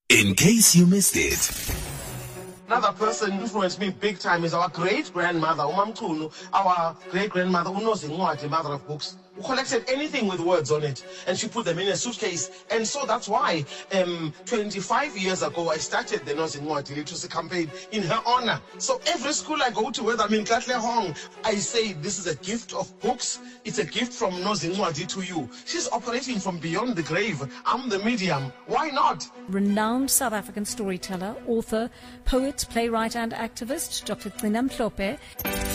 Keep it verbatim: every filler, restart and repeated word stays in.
In case you missed it. Another person who influenced me big time is our great-grandmother, Umamchunu, our great-grandmother, Unozincwadi, mother of books, who collected anything with words on it, and she put them in a suitcase. And so that's why um, twenty-five years ago, I started the Nozincwadi literacy campaign in her honor. So every school I go to, whether I'm in Katlehong, I say, this is a gift of books. It's a gift from Nozincwadi to you. She's operating from beyond the grave. I'm the medium. Why not? Renowned South African storyteller, author, poet, playwright and activist, Doctor Gcina Mhlophe.